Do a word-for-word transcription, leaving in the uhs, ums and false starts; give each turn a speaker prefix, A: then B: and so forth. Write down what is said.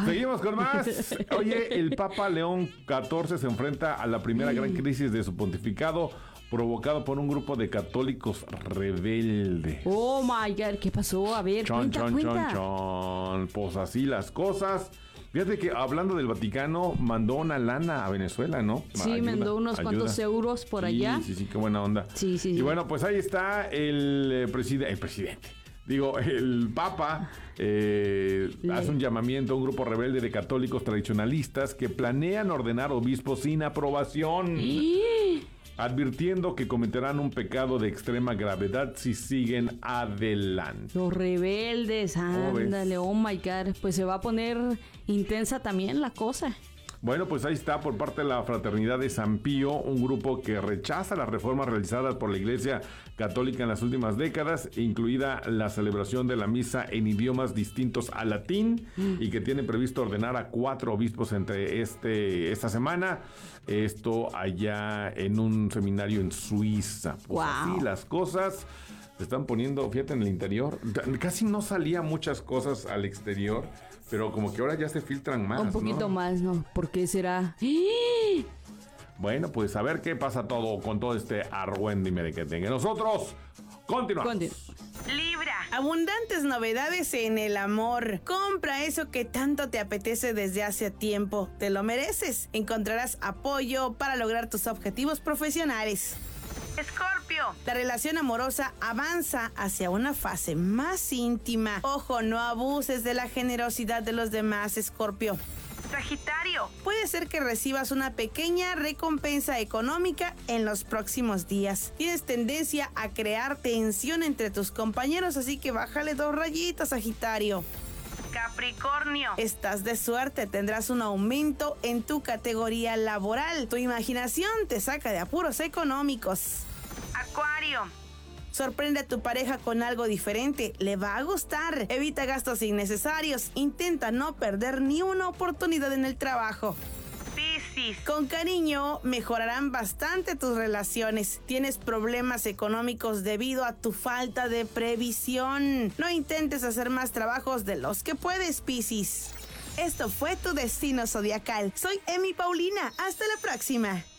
A: Seguimos con más. Oye, el Papa León catorce se enfrenta a la primera gran crisis de su pontificado, provocado por un grupo de católicos rebeldes.
B: Oh my God, ¿qué pasó? A ver,
A: chon,
B: cuenta,
A: chon,
B: cuenta.
A: chon, chon. Pues así las cosas. Fíjate que hablando del Vaticano, mandó una lana a Venezuela, ¿no?
B: Sí, ayuda, mandó unos ayuda. cuantos euros por
A: sí,
B: allá.
A: Sí, sí, qué buena onda.
B: Sí, sí,
A: y
B: sí.
A: bueno, pues ahí está el, eh, preside- el presidente. Digo, el Papa eh, hace un llamamiento a un grupo rebelde de católicos tradicionalistas que planean ordenar obispos sin aprobación. ¿Y? Advirtiendo que cometerán un pecado de extrema gravedad si siguen adelante.
B: Los rebeldes, ándale, oh my God, pues se va a poner intensa también la cosa.
A: Bueno, pues ahí está, por parte de la Fraternidad de San Pío, un grupo que rechaza las reformas realizadas por la Iglesia Católica en las últimas décadas, incluida la celebración de la misa en idiomas distintos al latín, mm. y que tiene previsto ordenar a cuatro obispos entre este esta semana. Esto allá en un seminario en Suiza. Pues wow. Así las cosas se están poniendo, fíjate, en el interior. Casi no salía muchas cosas al exterior, pero como que ahora ya se filtran más,
B: un poquito
A: ¿no?
B: más, ¿no? ¿Por qué será?
A: Bueno, pues a ver qué pasa todo con todo este argüendime que tenga. Nosotros continuamos.
B: Continuamos.
C: Libra. Abundantes novedades en el amor. Compra eso que tanto te apetece desde hace tiempo. Te lo mereces. Encontrarás apoyo para lograr tus objetivos profesionales. Escorpio. La relación amorosa avanza hacia una fase más íntima. Ojo, no abuses de la generosidad de los demás, Escorpio. Sagitario. Puede ser que recibas una pequeña recompensa económica en los próximos días. Tienes tendencia a crear tensión entre tus compañeros, así que bájale dos rayitas, Sagitario. Capricornio. Estás de suerte, tendrás un aumento en tu categoría laboral. Tu imaginación te saca de apuros económicos. Acuario. Sorprende a tu pareja con algo diferente, le va a gustar. Evita gastos innecesarios, intenta no perder ni una oportunidad en el trabajo. Piscis. Con cariño mejorarán bastante tus relaciones. Tienes problemas económicos debido a tu falta de previsión. No intentes hacer más trabajos de los que puedes, Piscis. Esto fue tu destino zodiacal. Soy Emi Paulina. Hasta la próxima.